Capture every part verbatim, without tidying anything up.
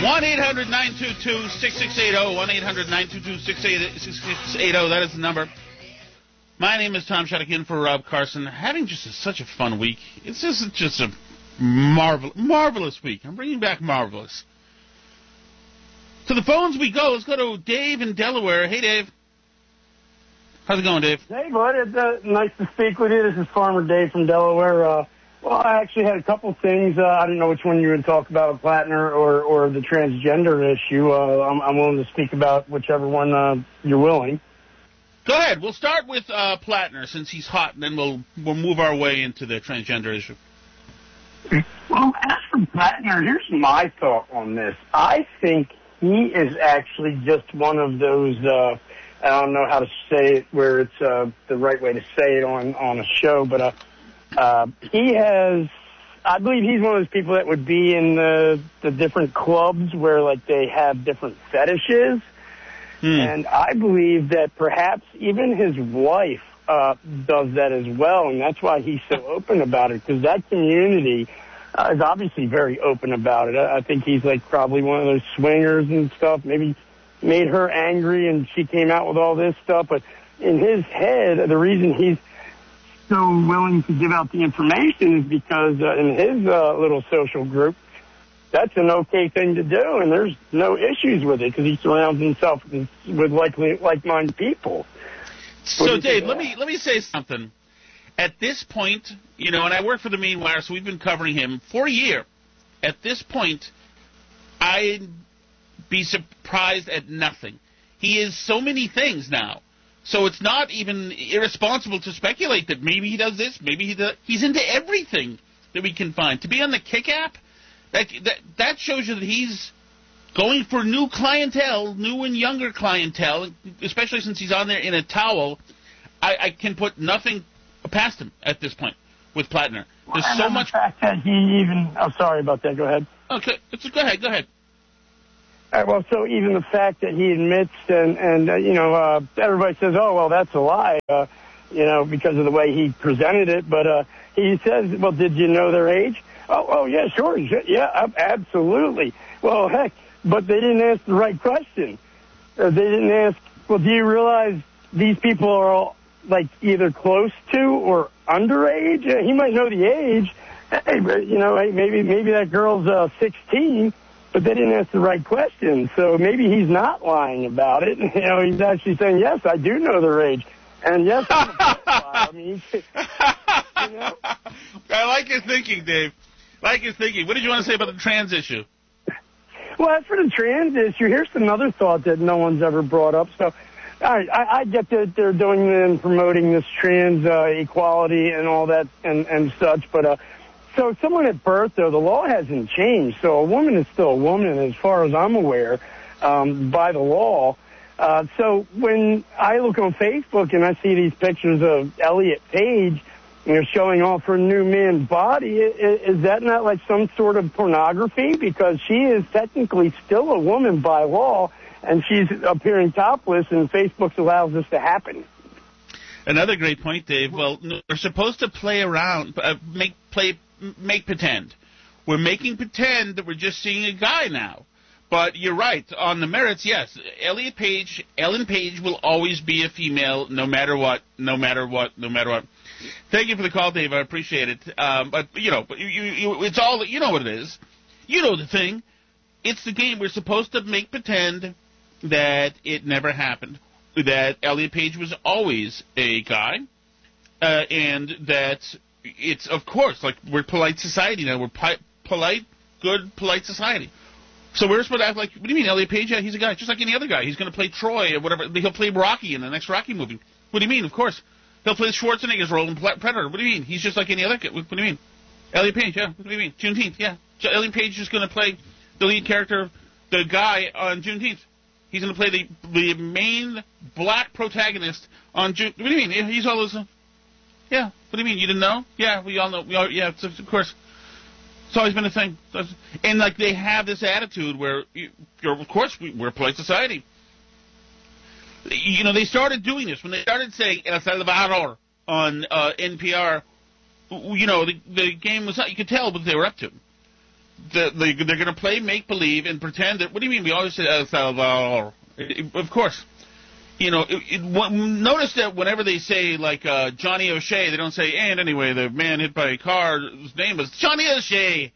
one eight hundred nine two two six six eight zero. one eight hundred nine two two six six eight zero. That is the number. My name is Tom Shattuck in for Rob Carson. Having just a, such a fun week. It's just, just a marvel, marvelous week. I'm bringing back marvelous. To the phones we go. Let's go to Dave in Delaware. Hey, Dave. How's it going, Dave? Hey, bud. It's uh, nice to speak with you. This is Farmer Dave from Delaware. Uh, well, I actually had a couple things. Uh, I didn't know which one you would talk about, Plattner or, or the transgender issue. Uh, I'm, I'm willing to speak about whichever one uh, you're willing. Go ahead. We'll start with uh, Plattner since he's hot, and then we'll we'll move our way into the transgender issue. Well, as for Plattner, here's my thought on this. I think he is actually just one of those, uh, I don't know how to say it where it's uh, the right way to say it on, on a show, but uh, uh, he has, I believe he's one of those people that would be in the, the different clubs where, like, they have different fetishes. Hmm. And I believe that perhaps even his wife uh, does that as well, and that's why he's so open about it, because that community uh, is obviously very open about it. I, I think he's like probably one of those swingers and stuff, maybe made her angry and she came out with all this stuff, but in his head, the reason he's so willing to give out the information is because uh, in his uh, little social group, that's an okay thing to do, and there's no issues with it because he surrounds himself with, with likely, like-minded people. So, Dave, let me let me say something. At this point, you know, and I work for the Meanwire, so we've been covering him for a year. At this point, I'd be surprised at nothing. He is so many things now. So it's not even irresponsible to speculate that maybe he does this, maybe he does. He's into everything that we can find. To be on the Kick app, That, that that shows you that he's going for new clientele, new and younger clientele, especially since he's on there in a towel. I, I can put nothing past him at this point with Plattner. There's well, so much. The fact that he even. I'm sorry about that. Go ahead. Okay, it's, go ahead. Go ahead. All right, well, so even the fact that he admits, and and uh, you know, uh, everybody says, oh well, that's a lie, uh, you know, because of the way he presented it. But uh, he says, well, did you know their age? Oh, oh, yeah, sure. Yeah, absolutely. Well, heck, but they didn't ask the right question. Uh, they didn't ask, well, do you realize these people are all, like, either close to or underage? Uh, he might know the age. Hey, but, you know, hey, maybe maybe that girl's uh, sixteen, but they didn't ask the right question. So maybe he's not lying about it. You know, he's actually saying, yes, I do know their age. And yes, I'm a pedophile. I mean, you know? I like your thinking, Dave. Like you're thinking. What did you want to say about the trans issue? Well, as for the trans issue, here's another thought that no one's ever brought up. So I, I, I get that they're doing and promoting this trans uh, equality and all that and, and such. But uh, so someone at birth, though, the law hasn't changed. So a woman is still a woman, as far as I'm aware, um, by the law. Uh, so when I look on Facebook and I see these pictures of Elliot Page, you know, showing off her new man's body, is, is that not like some sort of pornography? Because she is technically still a woman by law, and she's appearing topless, and Facebook allows this to happen. Another great point, Dave. Well, we're supposed to play around, uh, make play, make pretend. We're making pretend that we're just seeing a guy now. But you're right. On the merits, yes. Elliot Page, Ellen Page will always be a female, no matter what, no matter what, no matter what. Thank you for the call, Dave. I appreciate it. Um, but, you know, you, you, it's all, you know what it is. You know the thing. It's the game. We're supposed to make pretend that it never happened, that Elliot Page was always a guy, uh, and that it's, of course, like, we're polite society now. We're pi- polite, good, polite society. So we're supposed to act like, what do you mean, Elliot Page? Yeah, he's a guy, just like any other guy. He's going to play Troy or whatever. He'll play Rocky in the next Rocky movie. What do you mean? Of course. He'll play Schwarzenegger's role in Predator. What do you mean? He's just like any other kid. What do you mean? Elliot Page, yeah. What do you mean? Juneteenth, yeah. Elliot Page is going to play the lead character, the guy on Juneteenth. He's going to play the the main black protagonist on June. What do you mean? He's all those. Uh, yeah. What do you mean? You didn't know? Yeah, we all know. We all, yeah, of course. It's always been a thing. And, like, they have this attitude where, you're, of course, we, we're a polite society. You know, they started doing this. When they started saying El Salvador on uh, N P R, you know, the, the game was, you could tell what they were up to. the, the, they're going to play make-believe and pretend that, what do you mean, we always say El Salvador? Of course. You know, it, it, notice that whenever they say, like, uh, Johnny O'Shea, they don't say, and anyway, the man hit by a car, his name was Johnny O'Shea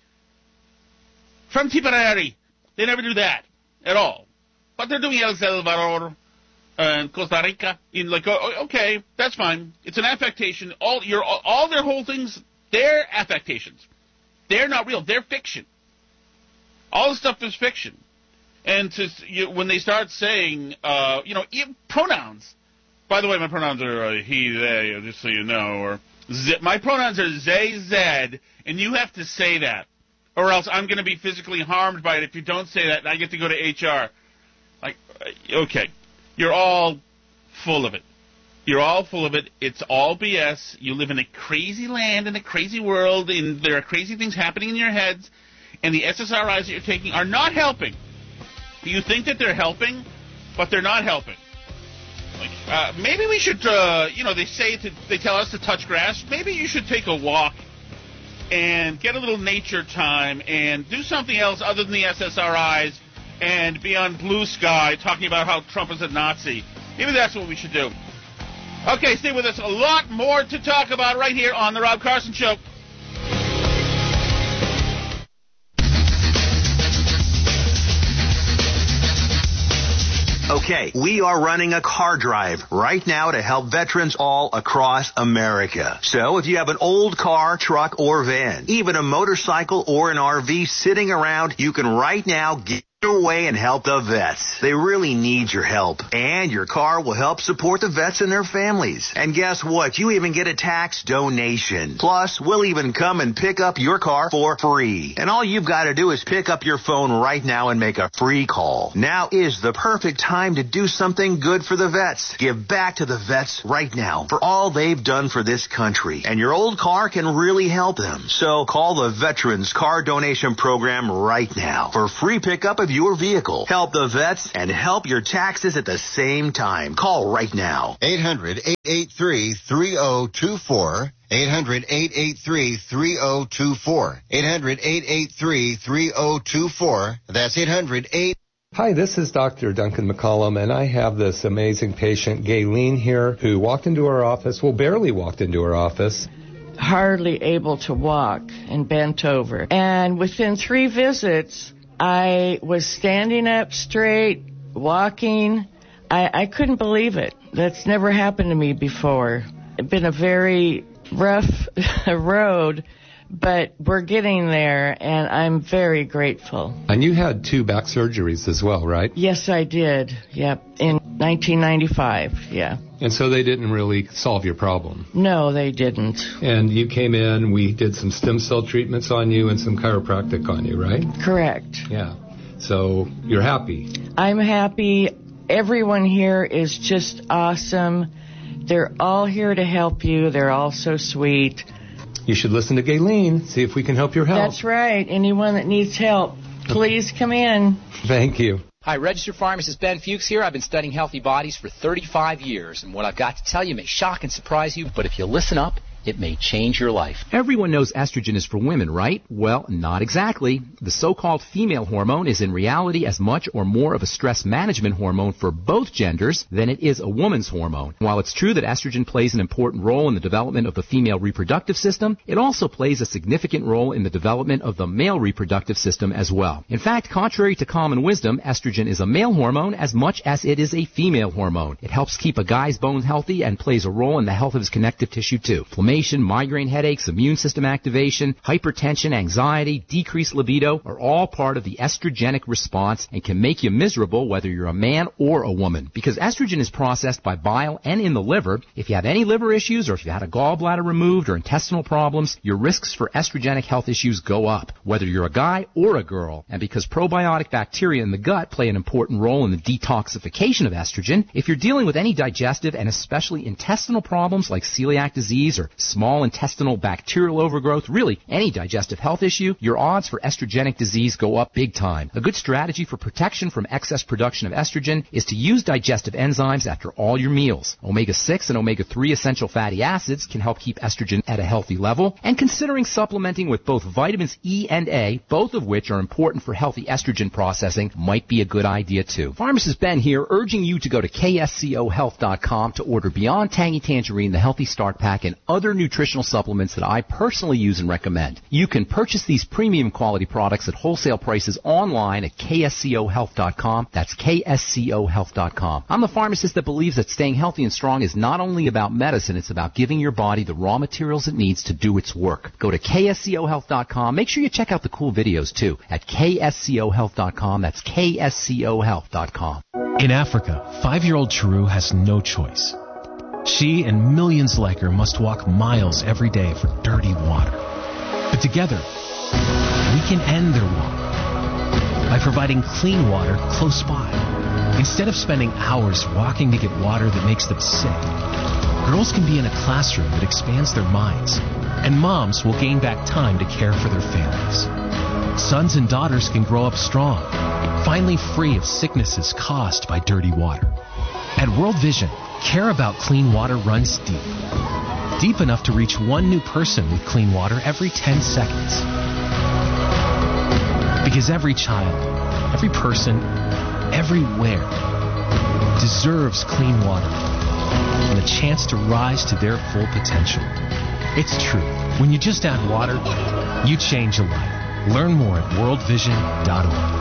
from Tipperary. They never do that at all. But they're doing El Salvador and Costa Rica. In like, oh, okay, that's fine. It's an affectation. All your all their whole things, they're affectations. They're not real. They're fiction. All the stuff is fiction. And to, you, when they start saying, uh, you know, pronouns. By the way, my pronouns are uh, he, they, just so you know. Or z- my pronouns are they, zed, and you have to say that, or else I'm going to be physically harmed by it if you don't say that, and I get to go to H R. Like, okay, you're all full of it. You're all full of it. It's all B S. You live in a crazy land, in a crazy world, and there are crazy things happening in your heads, and the S S R Is that you're taking are not helping. You think that they're helping, but they're not helping. Like, uh, maybe we should, uh, you know, they say to, they tell us to touch grass. Maybe you should take a walk and get a little nature time and do something else other than the S S R Is and be on Blue Sky talking about how Trump is a Nazi. Maybe that's what we should do. Okay, stay with us. A lot more to talk about right here on The Rob Carson Show. Okay, we are running a car drive right now to help veterans all across America. So if you have an old car, truck, or van, even a motorcycle or an R V sitting around, you can right now get away and help the vets. They really need your help. And your car will help support the vets and their families. And guess what? You even get a tax donation. Plus, we'll even come and pick up your car for free. And all you've got to do is pick up your phone right now and make a free call. Now is the perfect time to do something good for the vets. Give back to the vets right now for all they've done for this country. And your old car can really help them. So call the Veterans Car Donation Program right now for free pickup of your vehicle. Help the vets and help your taxes at the same time. Call right now. eight hundred, eight eight three, three oh two four. eight hundred, eight eight three, three oh two four. eight hundred, eight eight three, three oh two four. That's eight hundred, eight. Hi, this is Doctor Duncan McCollum, and I have this amazing patient, Gayleen, here, who walked into our office, well, barely walked into our office. Hardly able to walk and bent over. And within three visits, I was standing up straight, walking. I, I couldn't believe it. That's never happened to me before. It's been a very rough road, but we're getting there, and I'm very grateful. And you had two back surgeries as well, right? Yes, I did. Yep, in nineteen ninety-five, yeah. And so they didn't really solve your problem? No, they didn't. And you came in, we did some stem cell treatments on you and some chiropractic on you, right? Correct. Yeah. So you're happy? I'm happy. Everyone here is just awesome. They're all here to help you. They're all so sweet. You should listen to Gayleen, see if we can help your health. That's right. Anyone that needs help, please come in. Thank you. Hi, registered pharmacist Ben Fuchs here. I've been studying healthy bodies for thirty-five years, and what I've got to tell you may shock and surprise you, but if you listen up, it may change your life. Everyone knows estrogen is for women, right? Well, not exactly. The so-called female hormone is in reality as much or more of a stress management hormone for both genders than it is a woman's hormone. While it's true that estrogen plays an important role in the development of the female reproductive system, it also plays a significant role in the development of the male reproductive system as well. In fact, contrary to common wisdom, estrogen is a male hormone as much as it is a female hormone. It helps keep a guy's bones healthy and plays a role in the health of his connective tissue too. Migraine headaches, immune system activation, hypertension, anxiety, decreased libido are all part of the estrogenic response and can make you miserable whether you're a man or a woman. Because estrogen is processed by bile and in the liver, if you have any liver issues or if you had a gallbladder removed or intestinal problems, your risks for estrogenic health issues go up, whether you're a guy or a girl. And because probiotic bacteria in the gut play an important role in the detoxification of estrogen, if you're dealing with any digestive and especially intestinal problems like celiac disease or small intestinal bacterial overgrowth, really any digestive health issue, your odds for estrogenic disease go up big time. A good strategy for protection from excess production of estrogen is to use digestive enzymes after all your meals. omega six and omega three essential fatty acids can help keep estrogen at a healthy level, and considering supplementing with both vitamins E and A, both of which are important for healthy estrogen processing, might be a good idea too. Pharmacist Ben here, urging you to go to K S C O health dot com to order Beyond Tangy Tangerine, the Healthy Start Pack, and other nutritional supplements that I personally use and recommend. You can purchase these premium quality products at wholesale prices online at K S C O health dot com. That's K S C O health dot com. I'm the pharmacist that believes that staying healthy and strong is not only about medicine, it's about giving your body the raw materials it needs to do its work. Go to K S C O health dot com. Make sure you check out the cool videos too at K S C O health dot com. That's K S C O health dot com. In Africa, five-year-old Chiru has no choice. She and millions like her must walk miles every day for dirty water. But together, we can end their walk by providing clean water close by. Instead of spending hours walking to get water that makes them sick, girls can be in a classroom that expands their minds, and moms will gain back time to care for their families. Sons and daughters can grow up strong, finally free of sicknesses caused by dirty water. At World Vision, care about clean water runs deep. Deep enough to reach one new person with clean water every ten seconds. Because every child, every person, everywhere deserves clean water and the chance to rise to their full potential. It's true. When you just add water, you change a life. Learn more at world vision dot org.